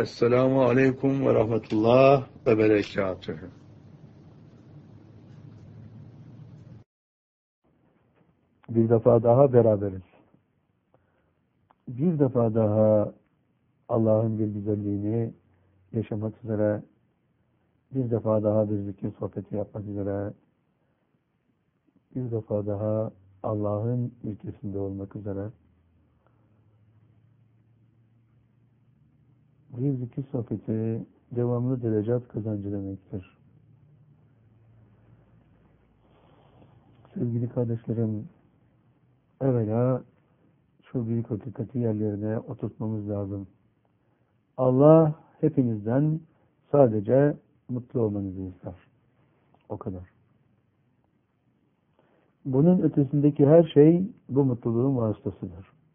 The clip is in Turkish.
Esselamu Aleyküm ve Rahmetullah ve Berekatühü. Bir defa daha beraberiz. Bir defa daha Allah'ın bir güzelliğini yaşamak üzere, bir defa daha bir zikir sohbeti yapmak üzere, bir defa daha Allah'ın ülkesinde olmak üzere bir zikir sohbeti devamlı derecat kazancı demektir. Sevgili kardeşlerim, evvela şu büyük hakikati yerlerine oturtmamız lazım. Allah hepinizden sadece mutlu olmanızı ister. O kadar. Bunun ötesindeki her şey bu mutluluğun vasıtasıdır.